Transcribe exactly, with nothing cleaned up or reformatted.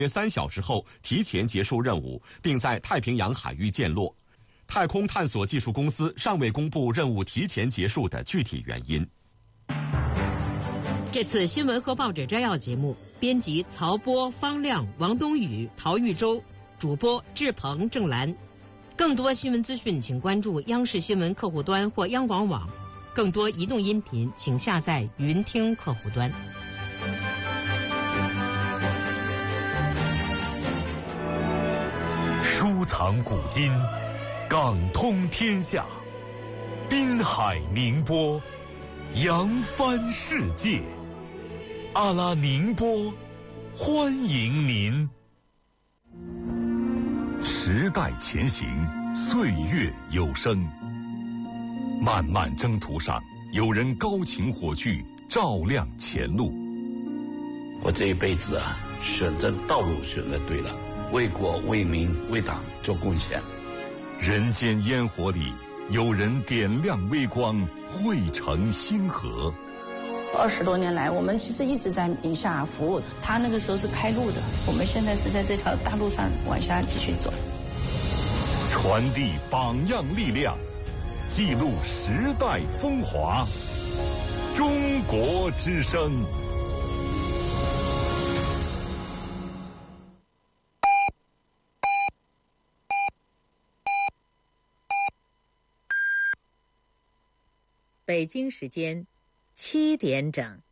约三小时后提前结束任务，并在太平洋海域降落。太空探索技术公司尚未公布任务提前结束的具体原因。 这次新闻和报纸摘要节目，编辑曹波、方亮、王东宇、陶玉洲，主播志鹏、郑兰。更多新闻资讯，请关注央视新闻客户端或央广网。更多移动音频，请下载云听客户端。 收藏古今，港通天下，滨海宁波，扬帆世界。阿拉宁波，欢迎您。时代前行，岁月有声。漫漫征途上，有人高擎火炬，照亮前路。 我这一辈子啊，选择道路选择对了。为国为民为党做贡献。 人间烟火里，有人点亮微光，汇成星河。 二十多年来，我们其实一直在宁夏服务。他那个时候是开路的，我们现在是在这条大路上往下继续走。 传递榜样力量，记录时代风华。中国之声。 北京时间七点整。